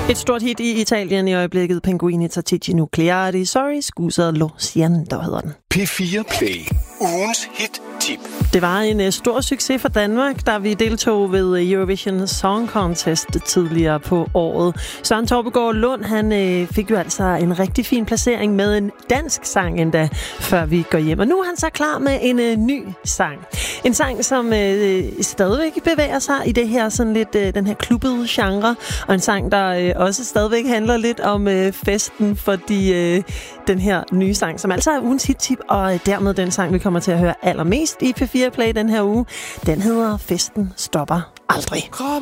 Et stort hit i Italien i øjeblikket. Pinguini Tattici Nucleari. Sorry, scusa lo siento, hedder den. P4 Play. Ugens hit-tip. Det var en stor succes for Danmark, da vi deltog ved Eurovision Song Contest tidligere på året. Søren Torpegaard Lund, han fik jo altså en rigtig fin placering med en dansk sang endda, før vi går hjem. Og nu er han så klar med en ny sang. En sang, som stadigvæk bevæger sig i det her sådan lidt den her klubbede genre, og en sang, der også stadigvæk handler lidt om festen, fordi den her nye sang, som altså er ugens hit-tip, og dermed den sang, vi kommer til at høre allermest i P4 Play den her uge, den hedder Festen stopper aldrig.